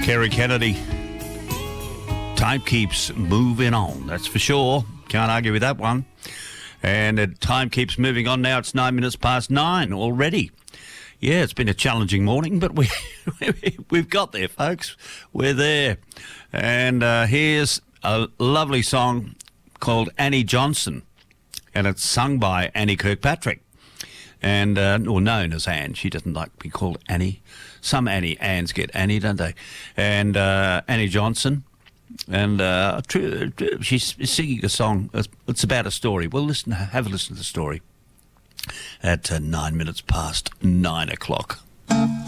Kerry Kennedy. Time keeps moving on, that's for sure. Can't argue with that one. And time keeps moving on now. It's 9:09 already. Yeah, it's been a challenging morning, but we've got there, folks. We're there. And here's a lovely song called Annie Johnson, and it's sung by Annie Kirkpatrick, and or known as Anne. She doesn't like to be called Annie. Some Annes get Annie, don't they? And Annie Johnson, and she's singing a song. It's about a story. Well, have a listen to the story at 9 minutes past 9 o'clock.